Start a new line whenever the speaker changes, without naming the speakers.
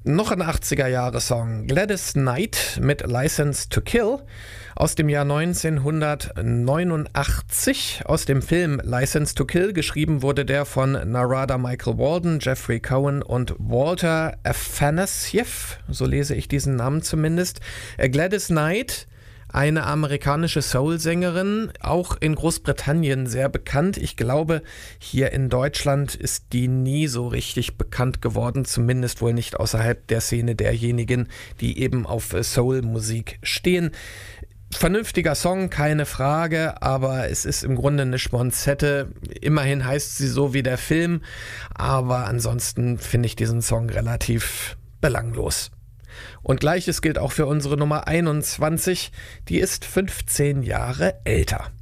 Noch ein 80er-Jahre-Song, Gladys Knight mit License to Kill aus dem Jahr 1989, aus dem Film License to Kill. Geschrieben wurde der von Narada Michael Walden, Jeffrey Cohen und Walter Afanasieff, so lese ich diesen Namen zumindest. Gladys Knight, eine amerikanische Soul-Sängerin, auch in Großbritannien sehr bekannt. Ich glaube, hier in Deutschland ist die nie so richtig bekannt geworden, zumindest wohl nicht außerhalb der Szene derjenigen, die eben auf Soul-Musik stehen. Vernünftiger Song, keine Frage, aber es ist im Grunde eine Schmonzette. Immerhin heißt sie so wie der Film, aber ansonsten finde ich diesen Song relativ belanglos. Und Gleiches gilt auch für unsere Nummer 21, die ist 15 Jahre älter.